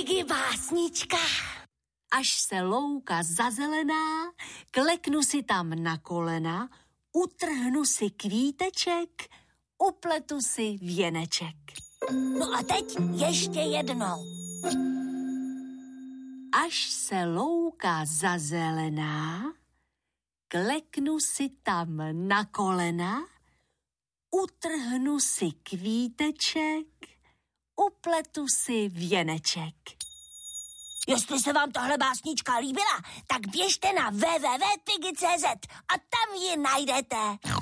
Piggy básnička. Až se louka zazelená, kleknu si tam na kolena, utrhnu si kvíteček, upletu si věneček. No a teď ještě jednou. Až se louka zazelená, kleknu si tam na kolena, utrhnu si kvíteček, upletu si věneček. Jestli se vám tohle básnička líbila, tak běžte na www.piggy.cz a tam ji najdete.